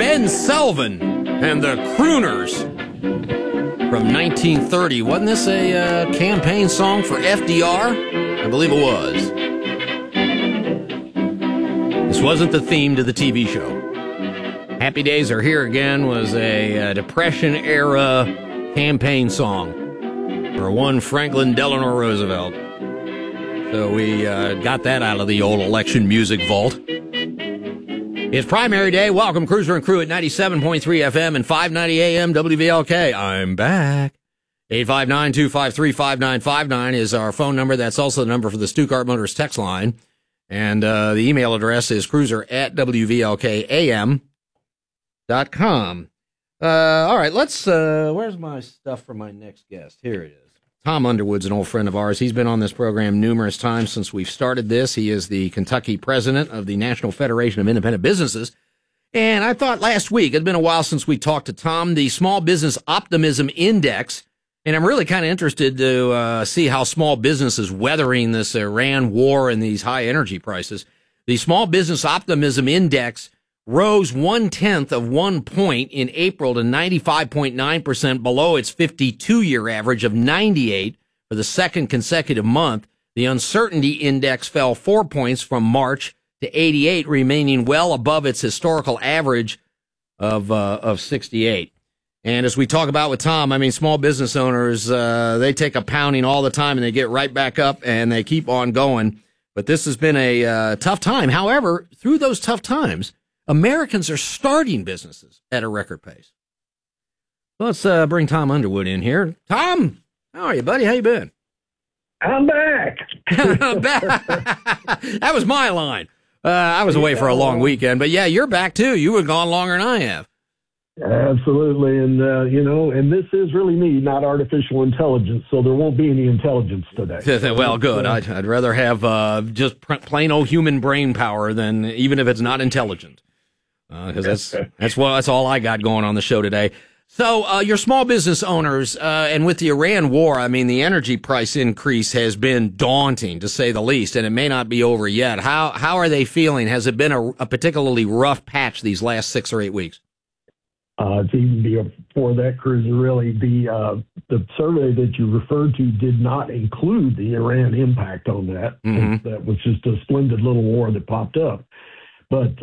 Ben Selvin and the Crooners from 1930. Wasn't this a campaign song for FDR? I believe it was. This wasn't the theme to the TV show. Happy Days Are Here Again was a Depression-era campaign song for one Franklin Delano Roosevelt. So we got that out of the old election music vault. It's primary day. Welcome, Cruiser and Crew at 97.3 FM and 590 AM WVLK. I'm back. 859-253-5959 is our phone number. That's also the number for the Stuttgart Motors text line. And the email address is cruiser@WVLKAM.com. All right, let's, where's my stuff for my next guest? Here it is. Tom Underwood's an old friend of ours. He's been on this program numerous times since we've started this. He is the Kentucky president of the National Federation of Independent Businesses. And I thought last week, it's been a while since we talked to Tom, the Small Business Optimism Index. And I'm really kind of interested to see how small business is weathering this Iran war and these high energy prices. The Small Business Optimism Index rose 0.1 of 1 point in April to 95.9% below its 52-year average of 98 for the second consecutive month. The uncertainty index fell 4 points from March to 88, remaining well above its historical average of 68. And as we talk about with Tom, I mean, small business owners, they take a pounding all the time and they get right back up and they keep on going. But this has been a tough time. However, through those tough times, Americans are starting businesses at a record pace. Let's bring Tom Underwood in here. Tom, how are you, buddy? How you been? I'm back. That was my line. I was away for a long weekend, but yeah, you're back too. You were gone longer than I have. Absolutely. And, and this is really me, not artificial intelligence, so there won't be any intelligence today. Well, good. I'd rather have just plain old human brain power than even if it's not intelligent. Because that's all I got going on the show today. So your small business owners, and with the Iran war, I mean, the energy price increase has been daunting, to say the least, and it may not be over yet. How are they feeling? Has it been a particularly rough patch these last 6 or 8 weeks? To even before that, Cruiser, really, the survey that you referred to did not include the Iran impact on that. Mm-hmm. That was just a splendid little war that popped up. But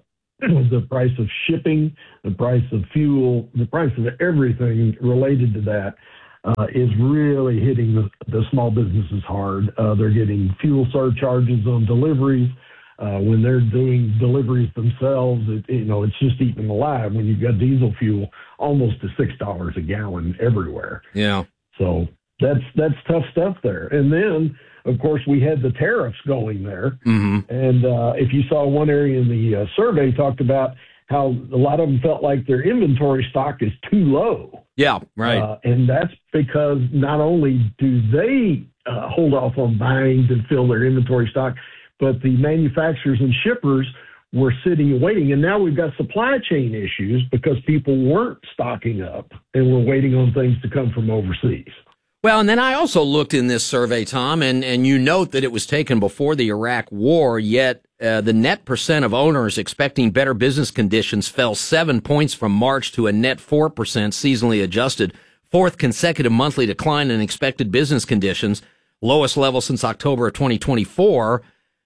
the price of shipping, the price of fuel, the price of everything related to that is really hitting the small businesses hard. They're getting fuel surcharges on deliveries. When they're doing deliveries themselves, it's just eating them alive when you've got diesel fuel almost to $6 a gallon everywhere. Yeah. So that's tough stuff there. And then, of course, we had the tariffs going there. Mm-hmm. And if you saw one area in the survey talked about how a lot of them felt like their inventory stock is too low. Yeah, right. And that's because not only do they hold off on buying to fill their inventory stock, but the manufacturers and shippers were sitting and waiting. And now we've got supply chain issues because people weren't stocking up and were waiting on things to come from overseas. Well, and then I also looked in this survey, Tom, and you note that it was taken before the Iraq war, yet the net percent of owners expecting better business conditions fell 7 points from March to a net 4% seasonally adjusted, fourth consecutive monthly decline in expected business conditions, lowest level since October of 2024.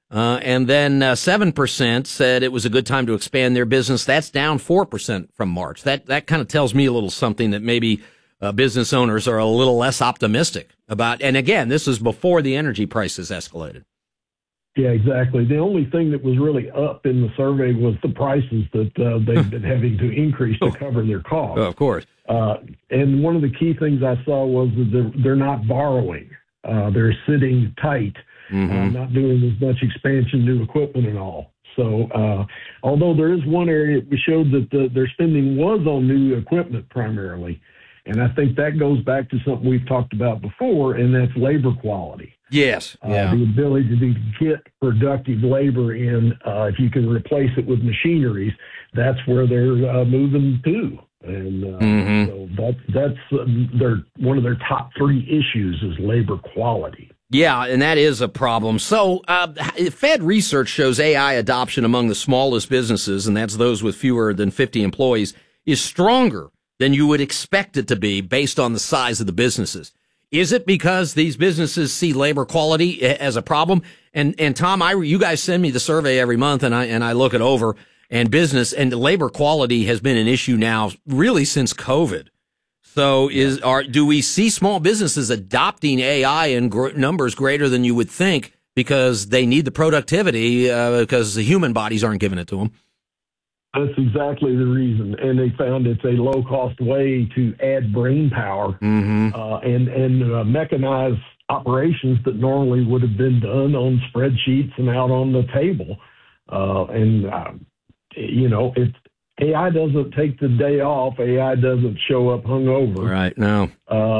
And then 7% said it was a good time to expand their business. That's down 4% from March. That kind of tells me a little something that maybe business owners are a little less optimistic about. And again, this is before the energy prices escalated. Yeah, exactly. The only thing that was really up in the survey was the prices that they've been having to increase to cover their costs. Oh, of course. And one of the key things I saw was that they're not borrowing. They're sitting tight. Mm-hmm. Not doing as much expansion, new equipment and all. So although there is one area that showed that their spending was on new equipment primarily, and I think that goes back to something we've talked about before, and that's labor quality. Yes. Yeah. The ability to get productive labor in, if you can replace it with machineries, that's where they're moving to. And so that's one of their top three issues is labor quality. Yeah, and that is a problem. So, Fed research shows AI adoption among the smallest businesses, and that's those with fewer than 50 employees, is stronger than you would expect it to be based on the size of the businesses. Is it because these businesses see labor quality as a problem? And Tom, you guys send me the survey every month, and I look it over. And business and labor quality has been an issue now really since COVID. So do we see small businesses adopting AI in numbers greater than you would think because they need the productivity because the human bodies aren't giving it to them? That's exactly the reason. And they found it's a low-cost way to add brain power and mechanize operations that normally would have been done on spreadsheets and out on the table. AI doesn't take the day off. AI doesn't show up hungover. Right. No.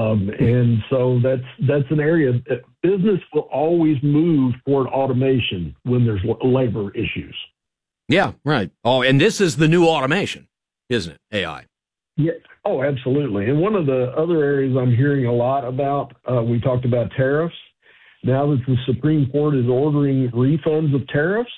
And so that's an area that business will always move toward automation when there's labor issues. Yeah. Right. Oh, and this is the new automation, isn't it? AI. Yeah. Oh, absolutely. And one of the other areas I'm hearing a lot about, we talked about tariffs. Now that the Supreme Court is ordering refunds of tariffs,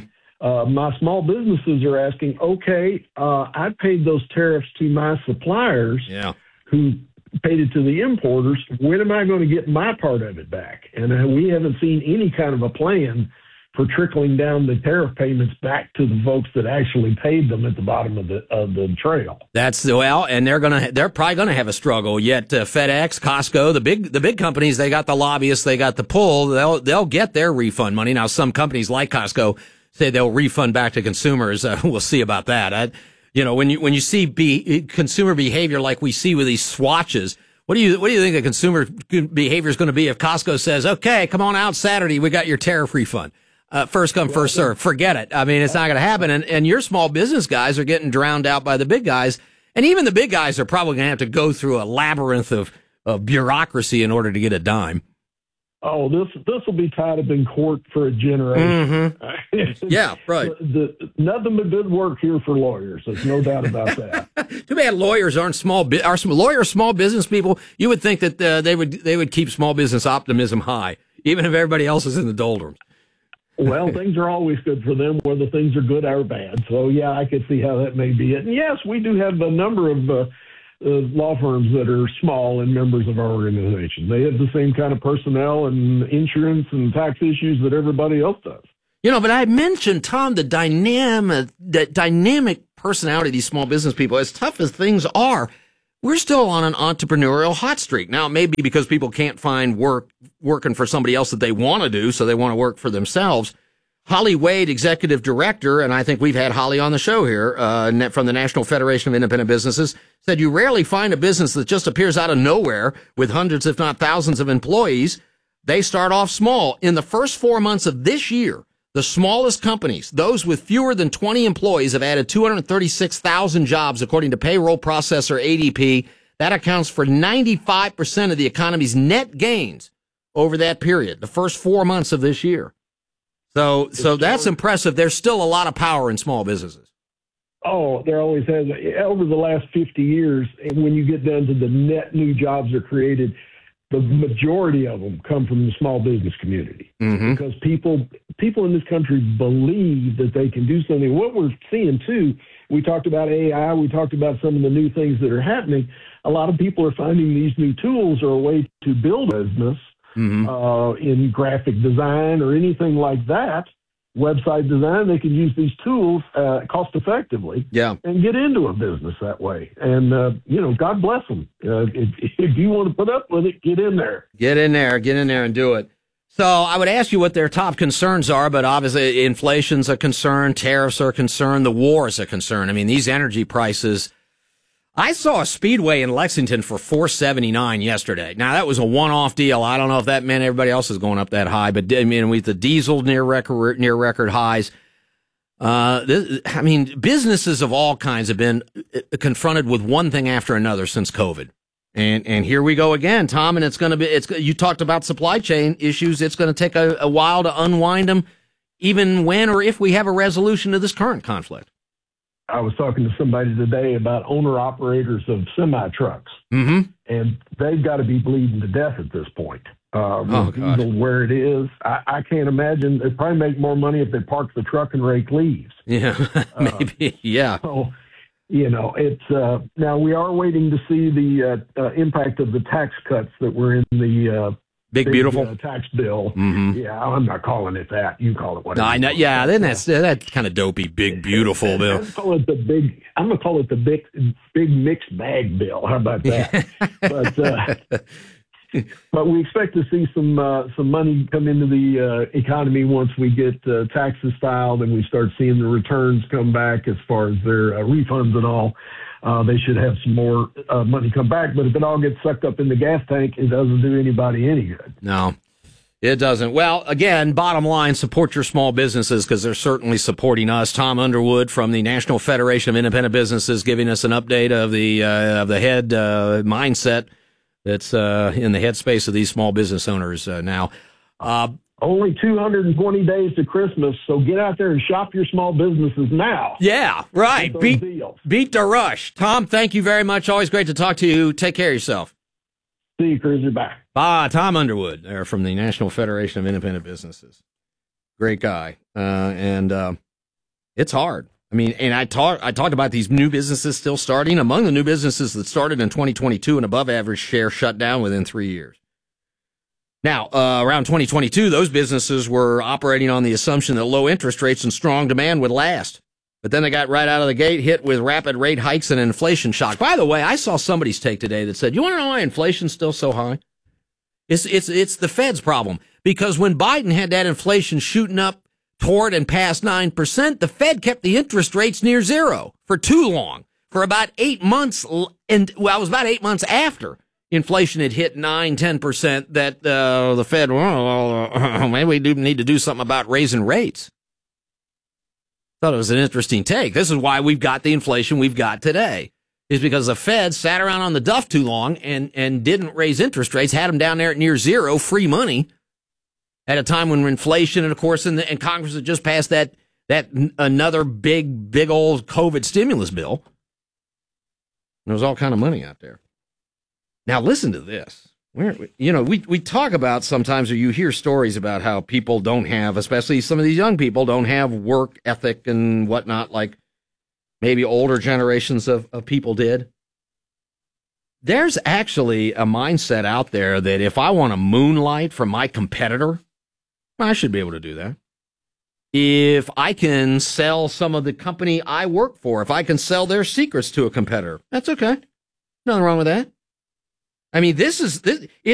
my small businesses are asking, okay, I paid those tariffs to my suppliers who paid it to the importers. When am I going to get my part of it back? And we haven't seen any kind of a plan for trickling down the tariff payments back to the folks that actually paid them at the bottom of the trail. And they're probably gonna have a struggle. Yet FedEx, Costco, the big companies, they got the lobbyists, they got the pull. They'll get their refund money. Now some companies like Costco say they'll refund back to consumers. We'll see about that. When you see consumer behavior like we see with these swatches, what do you think the consumer behavior is going to be if Costco says, "Okay, come on out Saturday, we got your tariff refund"? First come, first serve. Forget it. I mean, it's not going to happen. And your small business guys are getting drowned out by the big guys. And even the big guys are probably going to have to go through a labyrinth of bureaucracy in order to get a dime. Oh, this will be tied up in court for a generation. Yeah, right. Nothing but good work here for lawyers. There's no doubt about that. Too bad lawyers aren't lawyers small business people. You would think that they would keep small business optimism high, even if everybody else is in the doldrums. Well, things are always good for them, whether things are good or bad. So, yeah, I could see how that may be it. And, yes, we do have a number of law firms that are small and members of our organization. They have the same kind of personnel and insurance and tax issues that everybody else does. But I mentioned, Tom, the dynamic personality of these small business people. As tough as things are, we're still on an entrepreneurial hot streak. Now, it may be because people can't find work working for somebody else that they want to do, so they want to work for themselves. Holly Wade, executive director, and I think we've had Holly on the show here, from the National Federation of Independent Businesses, said you rarely find a business that just appears out of nowhere with hundreds, if not thousands of employees. They start off small. In the first 4 months of this year, the smallest companies, those with fewer than 20 employees, have added 236,000 jobs, according to payroll processor ADP. That accounts for 95% of the economy's net gains over that period, the first 4 months of this year. So that's impressive. There's still a lot of power in small businesses. Oh, there always has. Over the last 50 years, when you get down to the net new jobs that are created, the majority of them come from the small business community. Because people in this country believe that they can do something. What we're seeing, too, we talked about AI, we talked about some of the new things that are happening. A lot of people are finding these new tools are a way to build a business. In graphic design or anything like that, website design, they can use these tools cost effectively and get into a business that way. And, God bless them. If you want to put up with it, get in there. Get in there and do it. So I would ask you what their top concerns are, but obviously inflation's a concern, tariffs are a concern, the war is a concern. I mean, these energy prices. I saw a Speedway in Lexington for $4.79 yesterday. Now, that was a one-off deal. I don't know if that meant everybody else is going up that high, but I mean, with the diesel near record highs, businesses of all kinds have been confronted with one thing after another since COVID. And here we go again, Tom, and you talked about supply chain issues. It's going to take a while to unwind them, even when or if we have a resolution to this current conflict. I was talking to somebody today about owner-operators of semi-trucks, and they've got to be bleeding to death at this point. With diesel where it is. I can't imagine. They'd probably make more money if they park the truck and rake leaves. Yeah, maybe. Yeah. So, it's now we are waiting to see the impact of the tax cuts that were in the big beautiful tax bill. Mm-hmm. Yeah, I'm not calling it that. You call it what? No, I know. Yeah, then that's kind of dopey. Big beautiful bill. I'm gonna call it the big mixed bag bill. How about that? But we expect to see some money come into the economy once we get taxes filed and we start seeing the returns come back as far as their refunds and all. They should have some more money come back. But if it all gets sucked up in the gas tank, it doesn't do anybody any good. No, it doesn't. Well, again, bottom line, support your small businesses because they're certainly supporting us. Tom Underwood from the National Federation of Independent Businesses giving us an update of the head mindset that's in the headspace of these small business owners now. Only 220 days to Christmas, so get out there and shop your small businesses now. Yeah, right. Beat the rush. Tom, thank you very much. Always great to talk to you. Take care of yourself. See you, Cruiser. Bye. Tom Underwood there from the National Federation of Independent Businesses. Great guy. And it's hard. I mean, and I talked about these new businesses still starting. Among the new businesses that started in 2022, an above average share shut down within 3 years. Now, around 2022, those businesses were operating on the assumption that low interest rates and strong demand would last. But then they got right out of the gate hit with rapid rate hikes and inflation shock. By the way, I saw somebody's take today that said, you want to know why inflation's still so high? It's the Fed's problem. Because when Biden had that inflation shooting up toward and past 9%, the Fed kept the interest rates near zero for too long, for about 8 months. And it was about 8 months after inflation had hit 9-10% that the Fed, maybe we do need to do something about raising rates. Thought it was an interesting take. This is why we've got the inflation we've got today, is because the Fed sat around on the duff too long and didn't raise interest rates, had them down there at near zero, free money, at a time when inflation, and of course, and Congress had just passed that another big old COVID stimulus bill. There was all kind of money out there. Now listen to this. We talk about sometimes, or you hear stories about how people don't have, especially some of these young people, don't have work ethic and whatnot, like maybe older generations of people did. There's actually a mindset out there that if I want to moonlight for my competitor, I should be able to do that. If I can sell some of the company I work for, if I can sell their secrets to a competitor, that's okay. Nothing wrong with that. I mean, it's